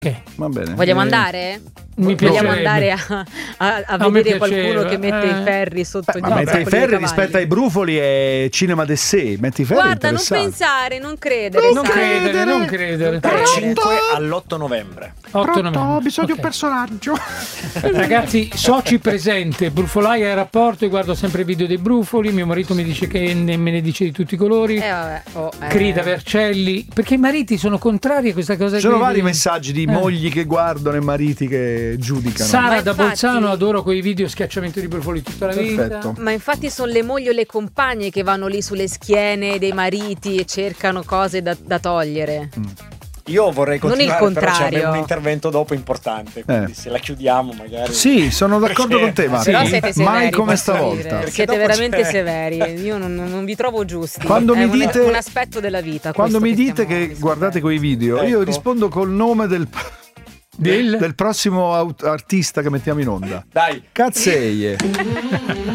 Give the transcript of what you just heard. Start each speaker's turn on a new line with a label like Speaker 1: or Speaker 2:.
Speaker 1: Va bene.
Speaker 2: Vogliamo andare?
Speaker 3: Vogliamo
Speaker 2: andare a vedere qualcuno che mette i ferri sotto gli
Speaker 1: mette i ferri rispetto ai brufoli è cinema de sé. Metti i ferri.
Speaker 2: Guarda, non pensare, non credere.
Speaker 3: Non credere.
Speaker 4: 5 all'8 novembre.
Speaker 3: 8 novembre.
Speaker 5: Ho bisogno di
Speaker 3: Ok.
Speaker 5: un personaggio.
Speaker 3: Ragazzi, soci presente, brufolaia a rapporto, io guardo sempre i video dei brufoli, mio marito mi dice che me ne dice di tutti i colori. Crida Vercelli, perché i mariti sono contrari a questa cosa.
Speaker 1: Ci sono
Speaker 3: qui.
Speaker 1: vari messaggi di mogli che guardano e mariti che giudicano.
Speaker 3: Sara da Bolzano, adoro quei video schiacciamento di brufoli tutta la vita.
Speaker 1: Perfetto.
Speaker 2: Ma infatti sono le mogli o le compagne che vanno lì sulle schiene dei mariti e cercano cose da togliere.
Speaker 4: Io vorrei
Speaker 2: Non il
Speaker 4: continuare, però
Speaker 2: contrario.
Speaker 4: c'è un intervento dopo importante, quindi se la chiudiamo magari.
Speaker 1: Sì, sono d'accordo con te, Marco.
Speaker 2: Però siete severi,
Speaker 1: Mai come
Speaker 2: posso
Speaker 1: stavolta.
Speaker 2: dire. Siete veramente severi. Io non vi trovo giusti.
Speaker 1: Quando
Speaker 2: È
Speaker 1: mi dite
Speaker 2: un aspetto della vita.
Speaker 1: Quando
Speaker 2: questo
Speaker 1: mi dite che guardate quei video, io rispondo col nome del prossimo artista che mettiamo in onda.
Speaker 4: Dai.
Speaker 1: Cazzeie.